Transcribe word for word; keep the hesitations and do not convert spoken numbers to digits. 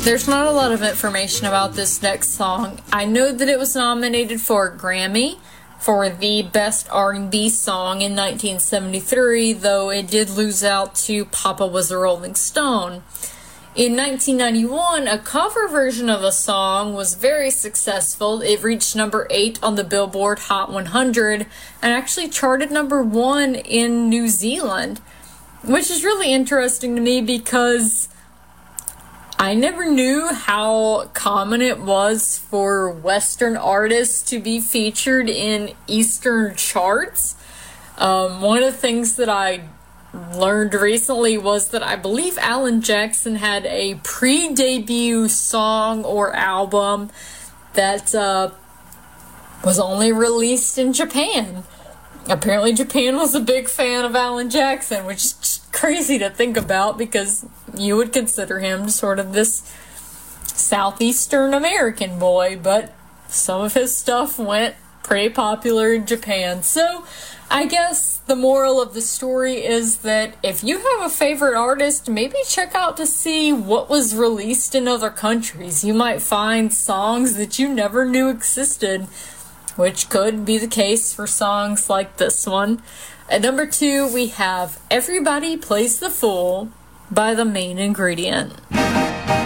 There's not a lot of information about this next song. I know that it was nominated for a Grammy for the Best R and B Song in nineteen seventy-three, though it did lose out to Papa Was a Rolling Stone. In nineteen ninety-one, a cover version of a song was very successful. It reached number eight on the Billboard Hot one hundred and actually charted number one in New Zealand, which is really interesting to me because I never knew how common it was for Western artists to be featured in Eastern charts. Um, one of the things that I learned recently was that I believe Alan Jackson had a pre-debut song or album that uh, was only released in Japan. Apparently Japan was a big fan of Alan Jackson, which is just crazy to think about because you would consider him sort of this southeastern American boy, but some of his stuff went pretty popular in Japan. So I guess the moral of the story is that if you have a favorite artist, maybe check out to see what was released in other countries. You might find songs that you never knew existed, which could be the case for songs like this one. At number two, we have Everybody Plays the Fool by The Main Ingredient.